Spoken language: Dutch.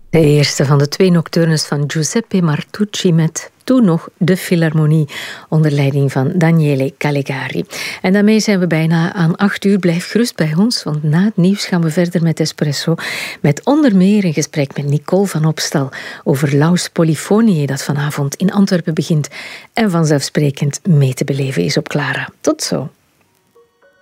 De eerste van de 2 nocturnes van Giuseppe Martucci met toen nog de Philharmonie onder leiding van Daniele Caligari. En daarmee zijn we bijna aan 8:00. Blijf gerust bij ons, want na het nieuws gaan we verder met Espresso. Met onder meer een gesprek met Nicole van Opstal over Laus Polyphoniae dat vanavond in Antwerpen begint en vanzelfsprekend mee te beleven is op Clara. Tot zo.